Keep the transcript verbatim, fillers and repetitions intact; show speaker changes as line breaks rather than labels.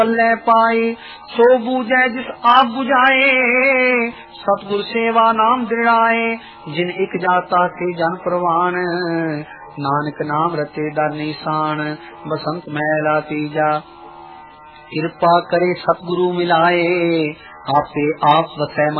पल्ले पाए सो बूझे जिस आप बुझाए सतगुर सेवा नाम दृढ़ाए जिन एक जाता से जन प्रवान नानक नाम रते दर निशान बसंत मैला तीजा कृपा करे सतगुरु मिलाए आपे आप वसै